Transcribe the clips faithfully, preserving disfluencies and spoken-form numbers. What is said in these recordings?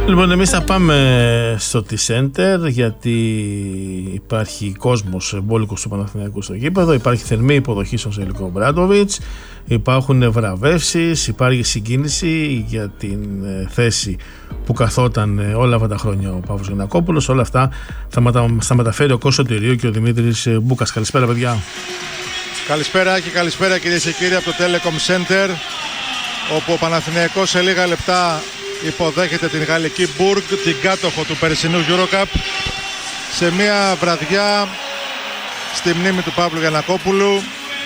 Λοιπόν, εμείς θα πάμε στο T-Center γιατί υπάρχει κόσμος εμπόλικος του Παναθηναϊκού στο γήπεδο, υπάρχει θερμή υποδοχή στον Ζέλικο Ομπράντοβιτς, υπάρχουν βραβεύσεις, υπάρχει συγκίνηση για την θέση που καθόταν όλα αυτά τα χρόνια ο Παύλος Γιαννακόπουλος. Όλα αυτά θα, μετα... θα μεταφέρει ο Κώστας Σωτηρίου και ο Δημήτρης Μπούκας. Καλησπέρα, παιδιά. Καλησπέρα και καλησπέρα κυρίες και κύριοι από το Telecom Center, όπου ο Παναθηναϊκός σε λίγα λεπτά υποδέχεται την γαλλική Μπουργκ, την κάτοχο του περσινού EuroCup, σε μια βραδιά στη μνήμη του Παύλου Γιαννακόπουλου.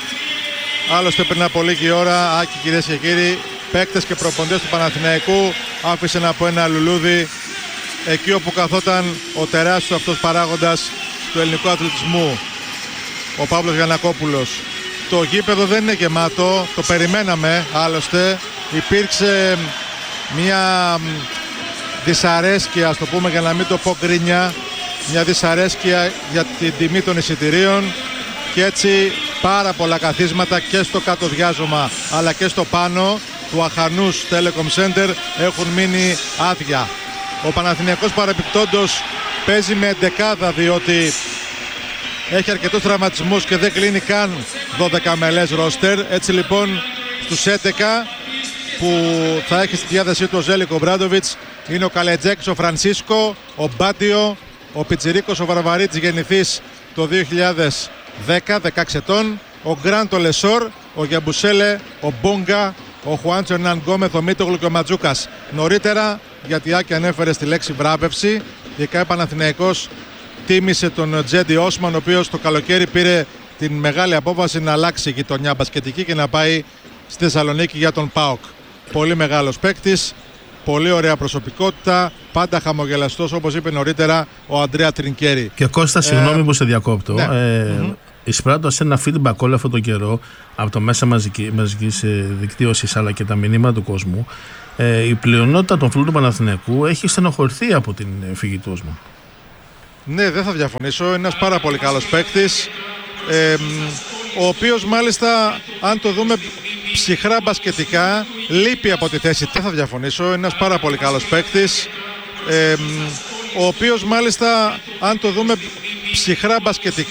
Άλλωστε πριν από λίγη ώρα, Άκη, κυρίες και κύριοι, παίκτες και προπονητές του Παναθηναϊκού άφησαν από ένα λουλούδι εκεί όπου καθόταν ο τεράστιος αυτός παράγοντας του ελληνικού αθλητισμού, ο Παύλος Γιαννακόπουλος. Το γήπεδο δεν είναι γεμάτο, το περιμέναμε άλλωστε. Υπήρξε μια δυσαρέσκεια, ας το πούμε, για να μην το πω γκρίνια, μια δυσαρέσκεια για την τιμή των εισιτηρίων, και έτσι πάρα πολλά καθίσματα και στο κάτω διάζωμα αλλά και στο πάνω του αχανούς Telecom Center έχουν μείνει άδεια. Ο Παναθηναϊκός παρεπιπτόντος παίζει με εντεκάδα, διότι έχει αρκετούς τραυματισμούς και δεν κλείνει καν δώδεκα μελές ρόστερ. Έτσι λοιπόν στους έντεκα που θα έχει στη διάθεσή του ο Ζέλικο Ομπράντοβιτς είναι ο Καλετζέκης, ο Φρανσίσκο, ο Μπάντιο, ο Πιτσιρίκος, ο Βαρβαρίτης, γεννηθής το δύο χιλιάδες δέκα, δεκαέξι ετών, ο Γκράντο Λεσόρ, ο Γιαμπουσέλε, ο Μπόγκα, ο Χουάντσο Ερνάν Γκόμεθ, ο Μίτογλου και ο Ματζούκας. Νωρίτερα, γιατί Άκη ανέφερε στη λέξη βράβευση, η ΚΑΕ Παναθηναϊκός τίμησε τον Τζέντι Όσμαν, ο οποίος το καλοκαίρι πήρε την μεγάλη απόφαση να αλλάξει γειτονιά μπασκετική και να πάει στη Θεσσαλονίκη για τον ΠΑΟΚ. Πολύ μεγάλος παίκτης, πολύ ωραία προσωπικότητα, πάντα χαμογελαστός, όπως είπε νωρίτερα ο Αντρέα Τρινκέρι. Και Κώστα, ε, συγγνώμη που σε διακόπτω. Ναι. Ε, mm-hmm. Εισπράττω σε ένα feedback όλο αυτό τον καιρό από το μέσα μαζική, μαζικής δικτύωσης αλλά και τα μηνύματα του κόσμου. Ε, η πλειονότητα των φίλων του Παναθηναϊκού έχει στενοχωρηθεί από την φυγή του Όσμαν. Ναι, δεν θα διαφωνήσω. Είναι ένας πάρα πολύ καλός παίκτης, ε, ο οποίος μάλιστα, αν το δούμε ψυχρά μπασκετικά, λείπει από τη θέση. Δεν θα διαφωνήσω. Είναι ένας πάρα πολύ καλός παίκτης, ε, ο οποίος μάλιστα, αν το δούμε ψυχρά μπασκετικά,